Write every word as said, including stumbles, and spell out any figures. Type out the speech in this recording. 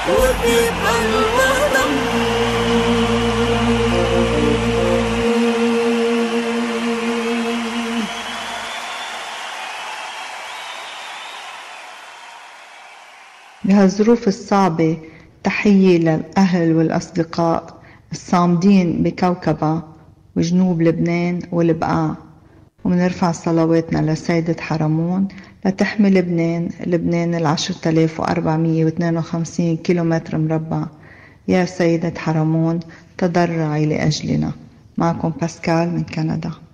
وبيبقى الغضب بهالظروف الصعبة تحية للأهل والأصدقاء الصامدين بكوكبة وجنوب لبنان والبقاع، ومنرفع صلواتنا لسيدة حرمون لتحمي لبنان لبنان العشرة آلاف وأربعمية واثنين وخمسين كيلومتر مربع. يا سيدة حرمون تضرعي لأجلنا. معكم باسكال من كندا.